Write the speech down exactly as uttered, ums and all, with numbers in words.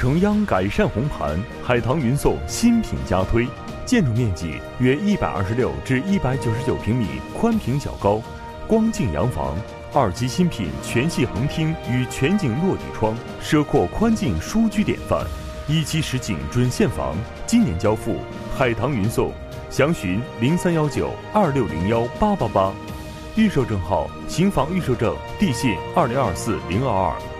承央改善红盘，海棠云颂新品加推。建筑面积约一百二十六至一百九十九平米，宽平小高，光净洋房。二期新品全系横厅与全景落地窗，奢阔宽进舒居典范。一期实景准现房，今年交付。海棠云颂，详询零三幺九二六零幺八八八。预售证号：秦房预售证，地信二零二四零二二。